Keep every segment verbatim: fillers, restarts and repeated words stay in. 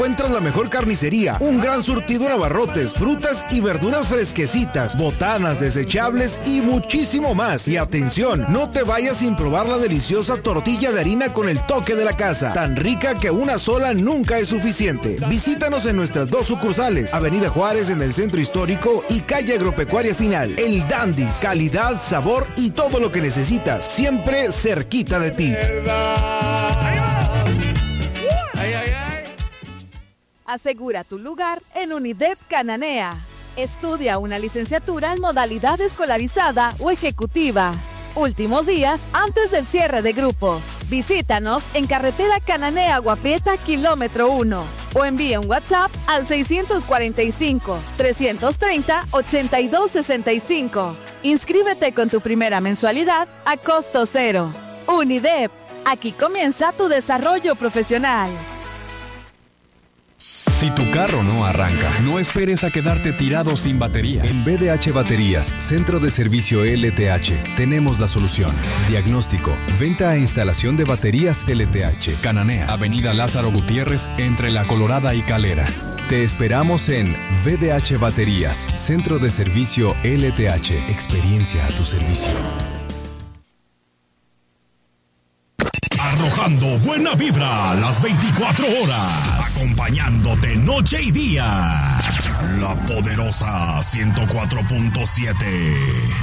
Encuentras la mejor carnicería, un gran surtido en abarrotes, frutas y verduras fresquecitas, botanas, desechables y muchísimo más. Y atención, no te vayas sin probar la deliciosa tortilla de harina con el toque de la casa, tan rica que una sola nunca es suficiente. Visítanos en nuestras dos sucursales, Avenida Juárez en el Centro Histórico y Calle Agropecuaria Final. El Dandy's, calidad, sabor y todo lo que necesitas, siempre cerquita de ti. Asegura tu lugar en Unidep Cananea. Estudia una licenciatura en modalidad escolarizada o ejecutiva. Últimos días antes del cierre de grupos. Visítanos en Carretera Cananea Agua Prieta, kilómetro uno. O envía un WhatsApp al seis cuatro cinco, tres tres cero, ocho dos seis cinco. Inscríbete con tu primera mensualidad a costo cero. Unidep. Aquí comienza tu desarrollo profesional. Si tu carro no arranca, no esperes a quedarte tirado sin batería. En B D H Baterías, Centro de Servicio L T H, tenemos la solución. Diagnóstico, venta e instalación de baterías L T H. Cananea, Avenida Lázaro Gutiérrez, entre La Colorada y Calera. Te esperamos en B D H Baterías, Centro de Servicio L T H. Experiencia a tu servicio. Arrojando buena vibra las veinticuatro horas. Acompañándote noche y día. La poderosa ciento cuatro punto siete.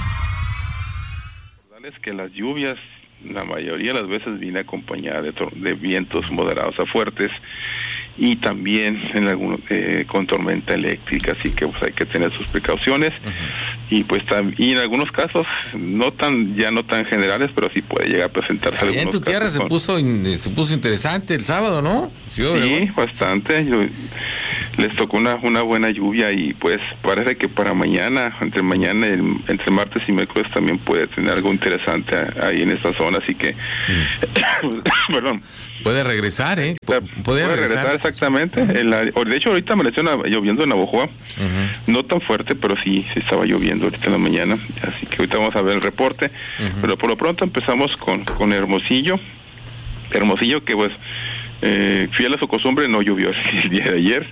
Es que las lluvias, la mayoría de las veces viene acompañada de, de vientos moderados a fuertes y también en algunos, eh, con tormenta eléctrica, así que pues hay que tener sus precauciones. Uh-huh. Y pues tam, y en algunos casos no tan ya no tan generales, pero sí puede llegar a presentarse. Allá en tu tierra se con... puso in, se puso interesante el sábado, ¿no? Sí, sí bastante. Yo, les tocó una una buena lluvia y pues parece que para mañana, entre mañana y el, entre martes y miércoles también puede tener algo interesante ahí en esta zona, así que mm. perdón. Puede regresar, ¿eh? Puede, puede regresar, regresar exactamente. Uh-huh. En la, de hecho, ahorita amaneció lloviendo en Navojoa. Uh-huh. No tan fuerte, pero sí, sí estaba lloviendo ahorita en la mañana. Así que ahorita vamos a ver el reporte. Uh-huh. Pero por lo pronto empezamos con, con Hermosillo. Hermosillo que pues, eh, fiel a su costumbre, no llovió el día de ayer.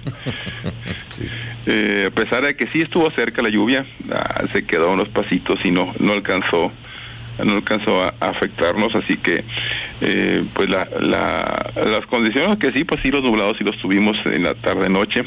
Sí. Eh, a pesar de que sí estuvo cerca la lluvia, ah, se quedó unos pasitos y no, no alcanzó no alcanzó a, a afectarnos, así que eh, pues la, la, las condiciones que sí, pues sí los nublados sí los tuvimos en la tarde noche,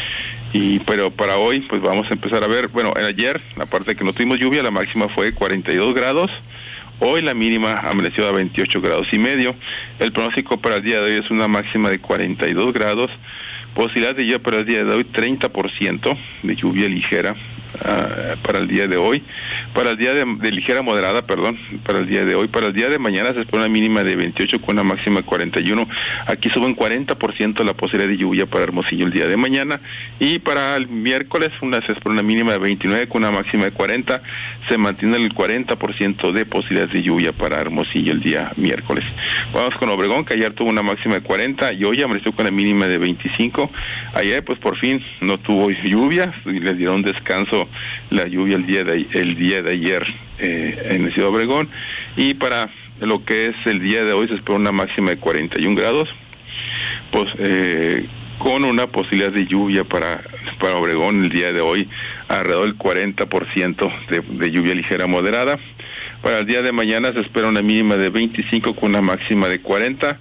y pero para hoy pues vamos a empezar a ver, bueno, ayer, aparte de que no tuvimos lluvia, la máxima fue cuarenta y dos grados, hoy la mínima amaneció a veintiocho grados y medio, el pronóstico para el día de hoy es una máxima de cuarenta y dos grados, posibilidad de lluvia para el día de hoy treinta por ciento de lluvia ligera. Uh, para el día de hoy, para el día de, de ligera moderada, perdón, para el día de hoy, para el día de mañana se espera una mínima de veintiocho con una máxima de cuarenta y uno, aquí suben cuarenta por ciento la posibilidad de lluvia para Hermosillo el día de mañana, y para el miércoles una, se espera una mínima de veintinueve con una máxima de cuarenta, se mantiene el cuarenta por ciento de posibilidades de lluvia para Hermosillo el día miércoles. Vamos con Obregón, que ayer tuvo una máxima de cuarenta y hoy amaneció con la mínima de veinticinco, ayer pues por fin no tuvo lluvia y les dieron descanso la lluvia el día de el día de ayer eh, en el Ciudad Obregón, y para lo que es el día de hoy se espera una máxima de cuarenta y un grados, pues eh, con una posibilidad de lluvia para para Obregón el día de hoy alrededor del cuarenta por ciento de, de lluvia ligera moderada. Para el día de mañana se espera una mínima de veinticinco con una máxima de cuarenta,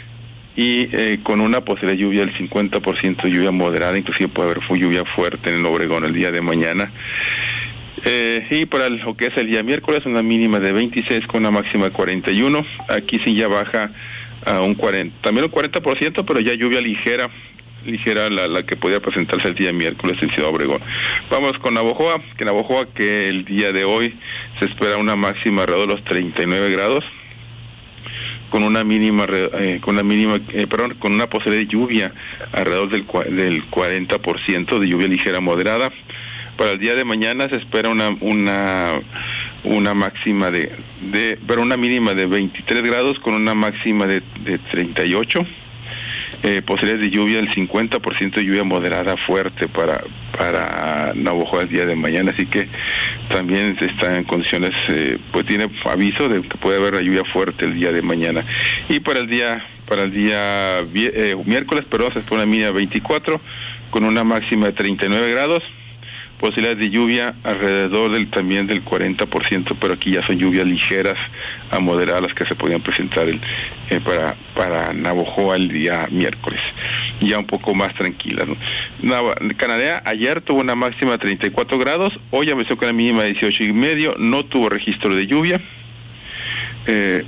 y eh, con una posible lluvia del cincuenta por ciento de lluvia moderada, inclusive puede haber lluvia fuerte en el Obregón el día de mañana. Eh, y para lo que es el día miércoles, una mínima de veintiséis con una máxima de cuarenta y uno, aquí sí ya baja a un cuarenta, también un cuarenta por ciento, pero ya lluvia ligera, ligera la, la que podría presentarse el día miércoles en Ciudad Obregón. Vamos con Navojoa, que Navojoa que el día de hoy se espera una máxima alrededor de los treinta y nueve grados, con una mínima eh, con una mínima eh, perdón con una posibilidad de lluvia alrededor del del cuarenta por ciento de lluvia ligera moderada. Para el día de mañana se espera una una una máxima de de pero una mínima de veintitrés grados con una máxima de, de treinta y ocho. Eh, posibilidades de lluvia del cincuenta por ciento de lluvia moderada fuerte para para Navojoa el día de mañana, así que también está en condiciones, eh, pues tiene aviso de que puede haber la lluvia fuerte el día de mañana. Y para el día para el día eh, miércoles, perdón, se espera una mínima de veinticuatro, con una máxima de treinta y nueve grados. Posibilidades de lluvia alrededor del también del cuarenta por ciento, pero aquí ya son lluvias ligeras a moderadas las que se podían presentar el, eh, para para Navojoa el día miércoles, ya un poco más tranquilas, ¿no? Nava, Cananea ayer tuvo una máxima de treinta y cuatro grados, hoy amaneció con una mínima de dieciocho y medio, no tuvo registro de lluvia. Eh,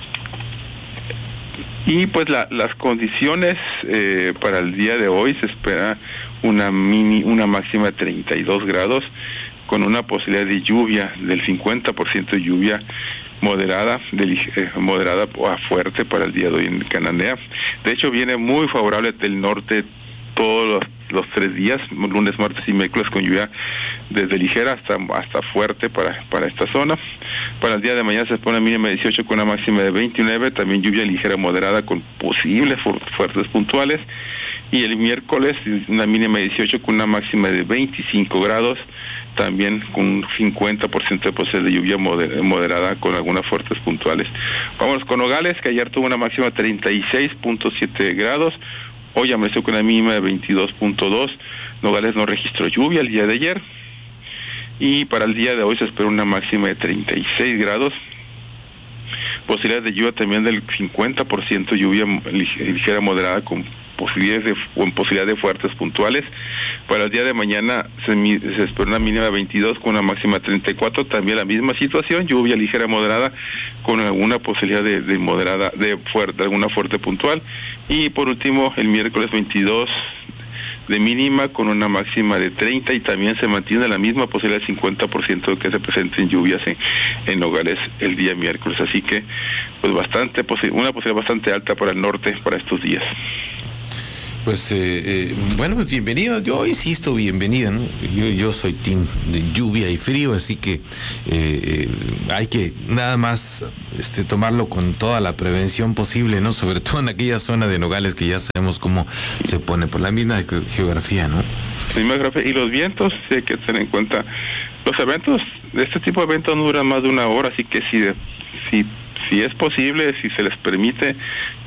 y pues la, las condiciones eh, para el día de hoy se espera una mini, una máxima de treinta y dos grados, con una posibilidad de lluvia del cincuenta por ciento de lluvia moderada, de, eh, moderada a fuerte para el día de hoy en Cananea. De hecho, viene muy favorable del norte todos los, los tres días, lunes, martes y miércoles, con lluvia desde ligera hasta hasta fuerte para, para esta zona. Para el día de mañana se pone mínima de dieciocho con una máxima de veintinueve, también lluvia ligera moderada con posibles fu fuertes puntuales. Y el miércoles una mínima de dieciocho con una máxima de veinticinco grados, también con un cincuenta por ciento de posibilidad de lluvia moder moderada con algunas fuertes puntuales. Vamos con Nogales, que ayer tuvo una máxima de treinta y seis punto siete grados, hoy amaneció con una mínima de veintidós punto dos. Nogales no registró lluvia el día de ayer. Y para el día de hoy se espera una máxima de treinta y seis grados. Posibilidades de lluvia también del cincuenta por ciento, lluvia ligera moderada con posibilidades de, con posibilidad de fuertes puntuales. Para el día de mañana se, se espera una mínima de veintidós con una máxima de treinta y cuatro, también la misma situación, lluvia ligera moderada con alguna posibilidad de, de moderada, de fuerte, alguna fuerte puntual. Y por último, el miércoles veintidós de mínima con una máxima de treinta, y también se mantiene la misma posibilidad del cincuenta por ciento de que se presenten lluvias en, en Nogales el día miércoles. Así que, pues bastante, una posibilidad bastante alta para el norte para estos días. Pues, eh, eh, bueno, pues bienvenido. Yo insisto, bienvenida, ¿no? Yo, yo soy team de lluvia y frío, así que eh, eh, hay que nada más este, tomarlo con toda la prevención posible, ¿no? Sobre todo en aquella zona de Nogales que ya sabemos cómo se pone por la misma geografía, ¿no? La misma geografía y los vientos, sí hay que tener en cuenta. Los eventos, de este tipo de eventos no duran más de una hora, así que si, si, si es posible, si se les permite,